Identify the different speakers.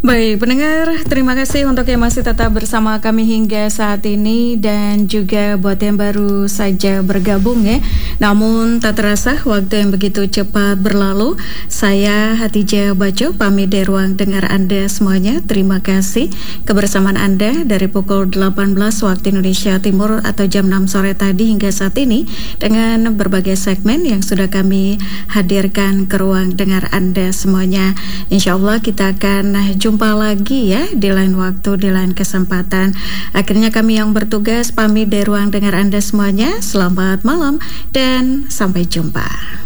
Speaker 1: Baik, pendengar, terima kasih untuk yang masih tetap bersama kami hingga saat ini dan juga buat yang baru saja bergabung ya. Namun tak terasa waktu yang begitu cepat berlalu. Saya Hatijah Baco pamit dari ruang dengar Anda semuanya. Terima kasih kebersamaan Anda dari pukul 18 waktu Indonesia Timur atau jam 6 sore tadi hingga saat ini dengan berbagai segmen yang sudah kami hadirkan ke ruang dengar Anda semuanya. Insya Allah kita akan jumpa lagi ya di lain waktu, di lain kesempatan. Akhirnya kami yang bertugas pamit dari ruang dengar Anda semuanya. Selamat malam dan sampai jumpa.